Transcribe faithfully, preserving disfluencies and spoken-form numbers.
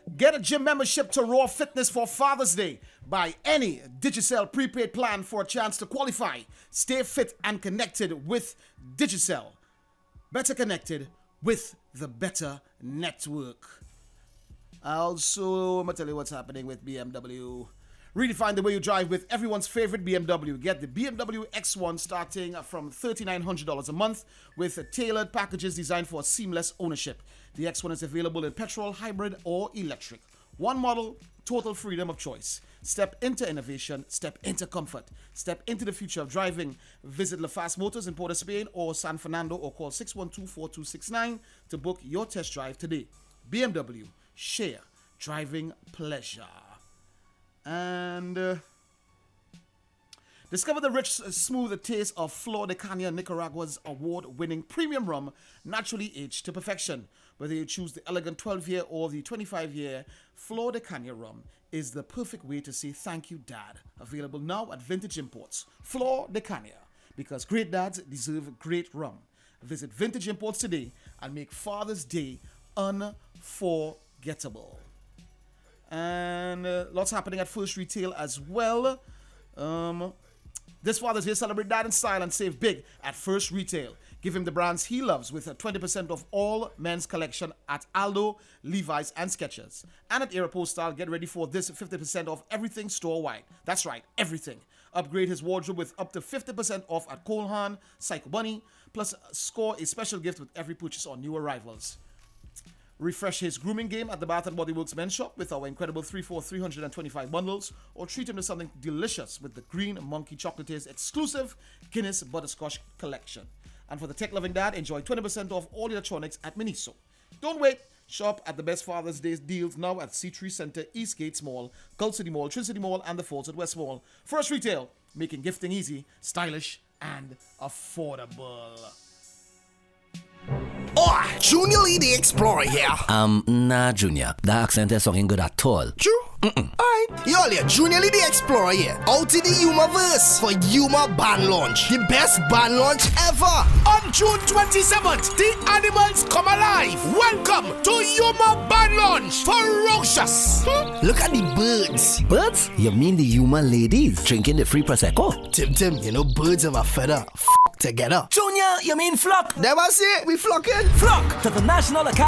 Get a gym membership to Raw Fitness for Father's Day. Buy any Digicel prepaid plan for a chance to qualify. Stay fit and connected with Digicel. Better connected with the better network. Also, I'm going to tell you what's happening with B M W. Redefine the way you drive with everyone's favorite B M W. Get the B M W X one starting from three thousand nine hundred dollars a month with tailored packages designed for seamless ownership. The X one is available in petrol, hybrid, or electric. One model, total freedom of choice. Step into innovation, step into comfort, step into the future of driving. Visit LaFast Motors in Port of Spain or San Fernando or call six one two, four two six nine to book your test drive today. B M W, share driving pleasure. And uh, discover the rich, smooth taste of Flor de Caña, Nicaragua's award-winning premium rum, naturally aged to perfection. Whether you choose the elegant twelve-year or the twenty-five-year, Flor de Caña rum is the perfect way to say thank you, Dad. Available now at Vintage Imports. Flor de Caña, because great dads deserve great rum. Visit Vintage Imports today and make Father's Day unforgettable. And uh, lots happening at First Retail as well. Um, this Father's Day, celebrate dad in style and save big at First Retail. Give him the brands he loves with a twenty percent off all men's collection at Aldo, Levi's, and Skechers. And at Aeropostale, get ready for this fifty percent off everything store-wide. That's right, everything. Upgrade his wardrobe with up to fifty percent off at Cole Haan, Psycho Bunny, plus score a special gift with every purchase on new arrivals. Refresh his grooming game at the Bath and Body Works men's shop with our incredible three for three hundred twenty-five bundles, or treat him to something delicious with the Green Monkey Chocolatiers exclusive Guinness Butterscotch collection. And for the tech-loving dad, enjoy twenty percent off all electronics at Miniso. Don't wait. Shop at the best Father's Day deals now at C three Center, Eastgate Mall, Gulf City Mall, Trin City Mall, and the Falls at West Mall. First Retail, making gifting easy, stylish, and affordable. Oh, Junior Lee the Explorer here. Um, nah, Junior. The accent is not good at all. True? Mm-mm. Alright. Y'all here, Junior Lee the Explorer here. Out in the Humaverse for Huma Band Launch. The best band launch ever. On June twenty-seventh, the animals come alive. Welcome to Huma Band Launch. Ferocious. Hmm? Look at the birds. Birds? You mean the Huma ladies drinking the free Prosecco? Tim Tim, you know birds of a feather f*** together. Junior, you mean flock? Never say it, we flocking. Flock to the National Academy